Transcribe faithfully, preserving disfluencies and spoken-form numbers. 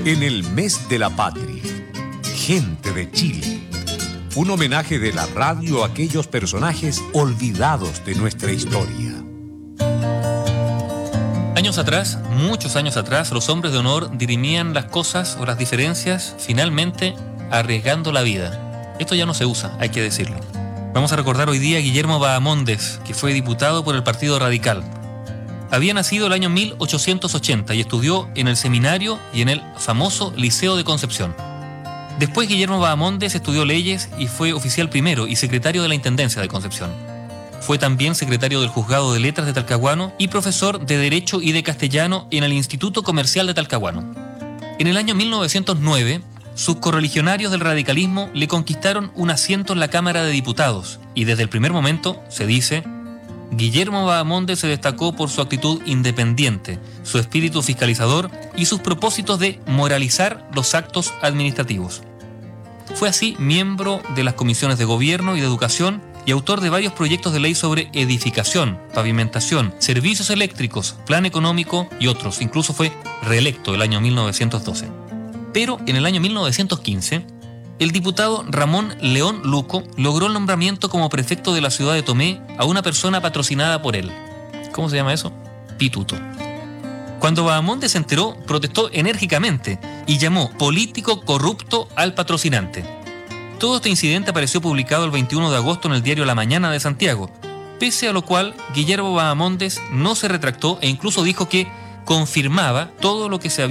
En el mes de la patria, gente de Chile. Un homenaje de la radio a aquellos personajes olvidados de nuestra historia. Años atrás, muchos años atrás, los hombres de honor dirimían las cosas o las diferencias, finalmente arriesgando la vida. Esto ya no se usa, hay que decirlo. Vamos a recordar hoy día a Guillermo Bahamondes, que fue diputado por el Partido Radical. Había nacido el año mil ochocientos ochenta y estudió en el seminario y en el famoso Liceo de Concepción. Después Guillermo Bahamondes estudió leyes y fue oficial primero y secretario de la Intendencia de Concepción. Fue también secretario del Juzgado de Letras de Talcahuano y profesor de Derecho y de Castellano en el Instituto Comercial de Talcahuano. En el año mil novecientos nueve, sus correligionarios del radicalismo le conquistaron un asiento en la Cámara de Diputados y desde el primer momento, se dice, Guillermo Bahamondes se destacó por su actitud independiente, su espíritu fiscalizador y sus propósitos de moralizar los actos administrativos. Fue así miembro de las comisiones de Gobierno y de Educación y autor de varios proyectos de ley sobre edificación, pavimentación, servicios eléctricos, plan económico y otros. Incluso fue reelecto el año mil novecientos doce. Pero en el año mil novecientos quince, el diputado Ramón León Luco logró el nombramiento como prefecto de la ciudad de Tomé a una persona patrocinada por él. ¿Cómo se llama eso? Pituto. Cuando Bahamondes se enteró, protestó enérgicamente y llamó político corrupto al patrocinante. Todo este incidente apareció publicado el veintiuno de agosto en el diario La Mañana de Santiago, pese a lo cual Guillermo Bahamondes no se retractó e incluso dijo que confirmaba todo lo que se había